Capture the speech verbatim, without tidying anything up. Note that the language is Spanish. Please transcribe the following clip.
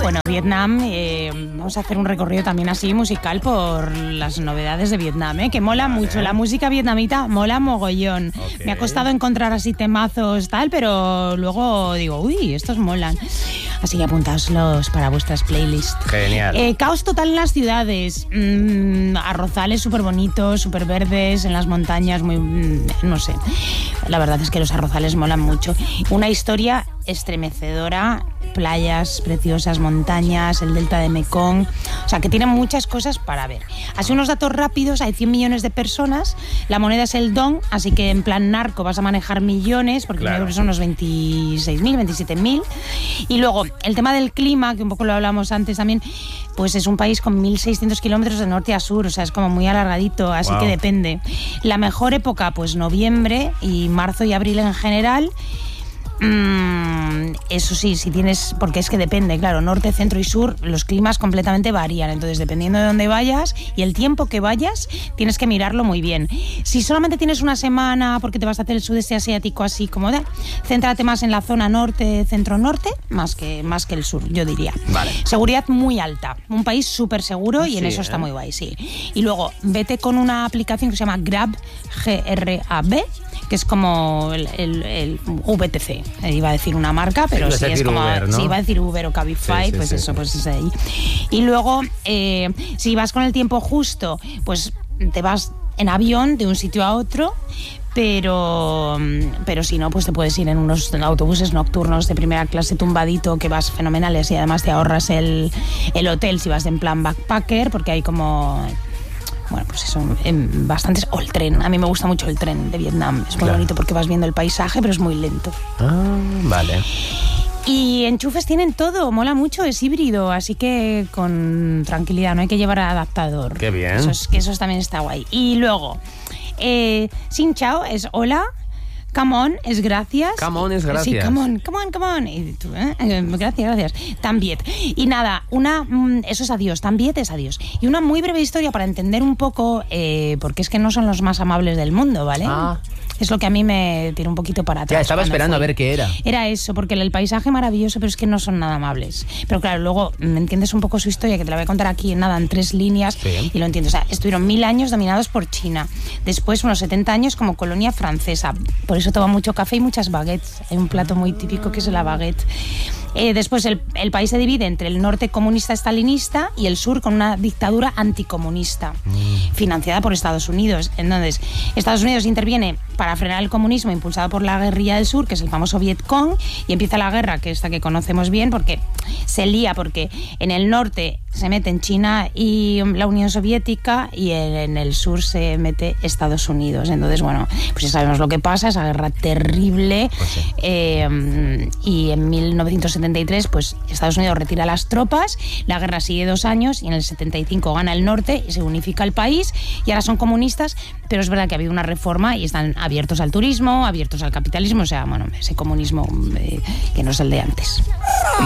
Bueno, Vietnam, eh, vamos a hacer un recorrido también así musical por las novedades de Vietnam, ¿eh? Que mola vale. mucho. La música vietnamita mola mogollón. Okay. Me ha costado encontrar así temazos tal, pero luego digo, uy, estos molan. Así que apuntaoslos para vuestras playlists. Genial. Eh, caos total en las ciudades. Mm, arrozales súper bonitos, súper verdes, en las montañas, muy... Mm, no sé. La verdad es que los arrozales molan mucho. Una historia estremecedora, playas preciosas, montañas, el delta de Mekong, o sea que tiene muchas cosas para ver. Así unos datos rápidos, hay cien millones de personas, la moneda es el dong, así que en plan narco vas a manejar millones, porque claro. son unos veintiséis mil, veintisiete mil, y luego el tema del clima, que un poco lo hablamos antes también, pues es un país con mil seiscientos kilómetros de norte a sur, o sea es como muy alargadito, así wow. que depende. La mejor época, pues noviembre y marzo y abril en general. Mm, eso sí, si tienes, porque es que depende, claro, norte, centro y sur, los climas completamente varían, entonces dependiendo de dónde vayas y el tiempo que vayas, tienes que mirarlo muy bien. Si solamente tienes una semana porque te vas a hacer el sudeste asiático así como de, céntrate más en la zona norte, centro-norte, más que, más que el sur, yo diría. Vale. Seguridad muy alta, un país súper seguro y sí, en eso ¿eh? está muy guay, sí. Y luego, vete con una aplicación que se llama Grab, G R A B, que es como el, el, el V T C. Iba a decir una marca, pero sí, sí es como... Uber, ¿no? Sí, iba a decir Uber o Cabify, sí, sí, pues sí, eso, sí. pues es ahí. Y luego, eh, si vas con el tiempo justo, pues te vas en avión de un sitio a otro, pero, pero si no, pues te puedes ir en unos autobuses nocturnos de primera clase tumbadito, que vas fenomenales y además te ahorras el, el hotel si vas en plan backpacker, porque hay como... Bueno, pues eso, en bastantes... O el tren, a mí me gusta mucho el tren de Vietnam. Es muy claro. bonito porque vas viendo el paisaje, pero es muy lento. Ah, vale. Y enchufes tienen todo, mola mucho, es híbrido, así que con tranquilidad, no hay que llevar adaptador. Qué bien. Eso, es, que eso también está guay. Y luego, eh, Xin Chao es hola. Come on es gracias. Come on es gracias. Sí, come on, come on, come on. Y tú, ¿eh? Gracias, gracias. También. Y nada, una, eso es adiós, también es adiós. Y una muy breve historia para entender un poco, eh, porque es que no son los más amables del mundo, ¿vale? Ah. Es lo que a mí me tiró un poquito para atrás. Ya, estaba esperando fui. a ver qué era. Era eso, porque el paisaje maravilloso, pero es que no son nada amables. Pero claro, luego me entiendes un poco su historia, que te la voy a contar aquí en nada, en tres líneas, sí. y lo entiendo. O sea, estuvieron mil años dominados por China. Después unos setenta años como colonia francesa. Por eso toma mucho café y muchas baguettes. Hay un plato muy típico que es la baguette. Eh, después el, el país se divide entre el norte comunista estalinista y el sur con una dictadura anticomunista, mm. financiada por Estados Unidos. Entonces, Estados Unidos interviene para frenar el comunismo impulsado por la guerrilla del sur, que es el famoso Vietcong, y empieza la guerra, que esta que conocemos bien, porque se lía, porque en el norte se meten China y la Unión Soviética y en el sur se mete Estados Unidos. Entonces, bueno, pues ya sabemos lo que pasa, esa guerra terrible. Pues sí. eh, y en mil novecientos setenta y tres, pues Estados Unidos retira las tropas, la guerra sigue dos años y en el setenta y cinco gana el norte y se unifica el país y ahora son comunistas, pero es verdad que ha habido una reforma y están abiertos al turismo, abiertos al capitalismo, o sea, bueno, ese comunismo eh, que no es el de antes.